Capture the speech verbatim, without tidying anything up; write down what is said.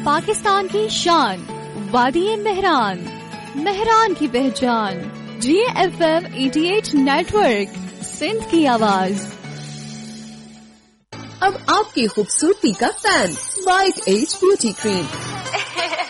पाकिस्तान की शान, वादी मेहरान, मेहरान की पहचान, जी एफ एम अठासी नेटवर्क, सिंध की आवाज। अब आपकी खूबसूरती का fan, white as beauty cream.